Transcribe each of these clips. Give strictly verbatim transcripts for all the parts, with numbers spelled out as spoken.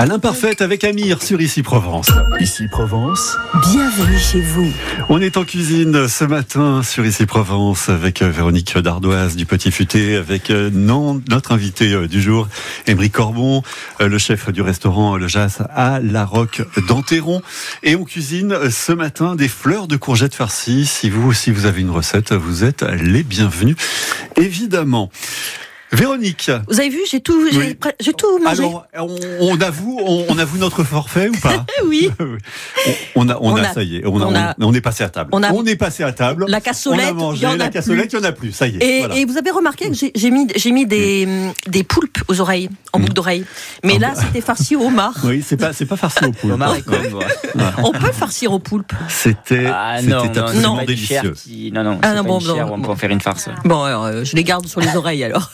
À l'imparfaite avec Amir sur Ici Provence. Ici Provence. Bienvenue chez vous. On est en cuisine ce matin sur Ici Provence avec Véronique Dardoise du Petit Futé, avec non, notre invité du jour, Aymeric Corbon, le chef du restaurant Le Jas à La Roque d'Enterron. Et on cuisine ce matin des fleurs de courgettes farcies. Si vous aussi vous avez une recette, vous êtes les bienvenus, évidemment. Véronique. Vous avez vu, j'ai tout, j'ai, oui. j'ai tout mangé. Alors, on, on avoue, on, on avoue notre forfait ou pas? Oui. On, on a, on, on a, a, ça y est, on, a, on, a, on est passé à table. On, a, on est passé à table. La cassolette, on a mangé, la cassolette, il n'y en a plus, ça y est. Et, voilà. et vous avez remarqué que j'ai, j'ai mis, j'ai mis des, mmh. des poulpes aux oreilles, en boucle d'oreille. Mais ah, là, bah. c'était farci au homard. Oui, c'est pas, c'est pas farci au poulpe. Homard et comme, on peut le farcir au poulpe. C'était, ah, c'était non, absolument non, délicieux. Qui... Non, non, ah, c'est non pas bon, une chair bon, où on bon. peut en faire une farce. Bon, alors, euh, je les garde sur les oreilles alors.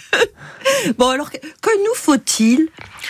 Bon, alors, que, que nous faut-il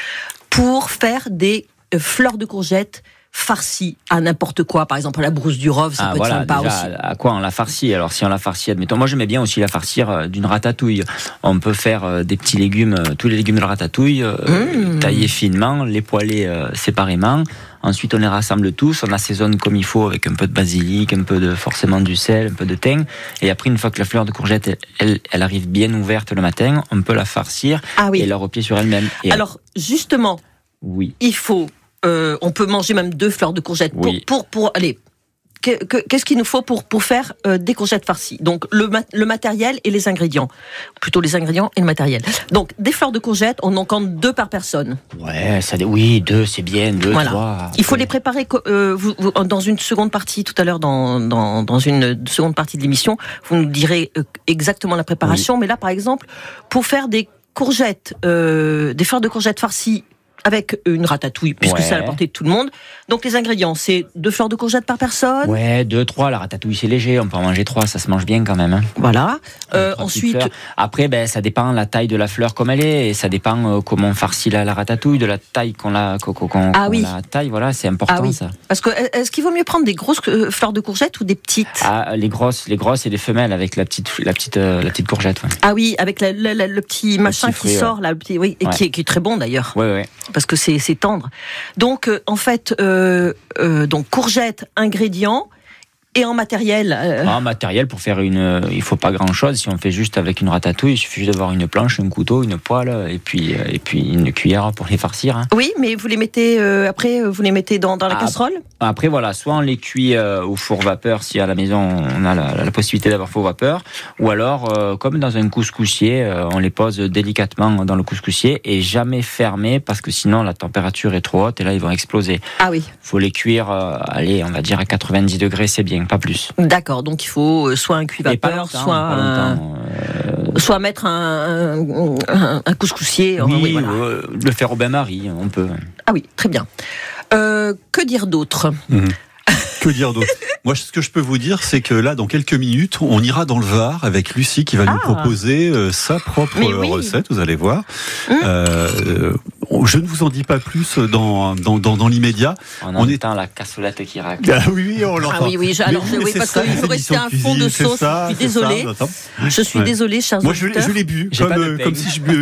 pour faire des euh, fleurs de courgettes farcies à n'importe quoi? Par exemple, à la brousse du Rove, ça ah, peut voilà, être sympa déjà, aussi. À quoi on la farcit? Alors, si on la farcit, admettons, moi j'aimais bien aussi la farcir euh, d'une ratatouille. On peut faire euh, des petits légumes, euh, tous les légumes de la ratatouille, euh, mmh. tailler finement, les poêler euh, séparément. Ensuite, on les rassemble tous, on assaisonne comme il faut avec un peu de basilic, un peu de forcément du sel, un peu de thym. Et après, une fois que la fleur de courgette, elle, elle, elle arrive bien ouverte le matin, on peut la farcir ah oui. et la replier sur elle-même. Et alors, justement, oui. il faut, euh, on peut manger même deux fleurs de courgette pour, oui. pour, pour, allez. Qu'est-ce qu'il nous faut pour, pour faire euh, des courgettes farcies? Donc, le, ma- le matériel et les ingrédients. Plutôt les ingrédients et le matériel. Donc, des fleurs de courgettes, on en compte deux par personne. Ouais, ça, oui, deux, c'est bien, deux, voilà. trois. Il faut oui. les préparer euh, vous, vous, dans une seconde partie, tout à l'heure, dans, dans, dans une seconde partie de l'émission. Vous nous direz euh, exactement la préparation. Oui. Mais là, par exemple, pour faire des courgettes, euh, des fleurs de courgettes farcies, avec une ratatouille, puisque ouais. c'est à la portée de tout le monde. Donc les ingrédients, c'est deux fleurs de courgettes par personne. Ouais, deux, trois. La ratatouille, c'est léger. On peut en manger trois, ça se mange bien quand même. Hein. Voilà. Euh, ensuite, après, ben ça dépend la taille de la fleur comme elle est, et ça dépend euh, comment on farcit la, la ratatouille, de la taille qu'on la, qu'on, qu'on, ah qu'on oui. la taille. Voilà, c'est important ah oui. ça. Parce que est-ce qu'il vaut mieux prendre des grosses fleurs de courgettes ou des petites? Ah, les grosses, les grosses et les femelles avec la petite, la petite, euh, la petite courgette. Ouais. Ah oui, avec la, la, la, le petit machin petit fruit, qui ouais. sort là, le petit, oui, et ouais. qui, est, qui est très bon d'ailleurs. Ouais, ouais. Parce que c'est, c'est tendre. Donc, euh, en fait, euh, euh, donc courgettes, ingrédients, et en matériel. Euh... En matériel, pour faire une, euh, il faut pas grand chose. Si on fait juste avec une ratatouille, il suffit juste d'avoir une planche, un couteau, une poêle, et puis euh, et puis une cuillère pour les farcir. Hein. Oui, mais vous les mettez euh, après, vous les mettez dans, dans la ah, casserole. Après, voilà, soit on les cuit euh, au four vapeur, si à la maison on a la, la possibilité d'avoir four vapeur, ou alors euh, comme dans un couscoussier, euh, on les pose délicatement dans le couscoussier et jamais fermé parce que sinon la température est trop haute et là ils vont exploser. Ah oui. Faut les cuire, euh, allez, on va dire à quatre-vingt-dix degrés, c'est bien. Pas plus. D'accord, donc il faut soit un cuit vapeur, soit un, euh... soit mettre un, un, un couscoussier. Oui, oui voilà. euh, le faire au bain-marie, on peut. Ah oui, très bien. Euh, que dire d'autre? mmh. Que dire d'autre? Moi, ce que je peux vous dire, c'est que là, dans quelques minutes, on ira dans le Var avec Lucie qui va ah. nous proposer euh, sa propre oui. recette. Vous allez voir. Mmh. Euh, je ne vous en dis pas plus dans dans dans, dans l'immédiat. On, on entend est... la cassolette qui racle. Ah oui, on l'entend. Ah oui, oui. Alors, mais, oui, parce qu'il faut rester un fond de sauce. Ça, je suis désolée. Je suis désolée, chers Moi, auditeurs. je, je l'ai bu comme, comme si je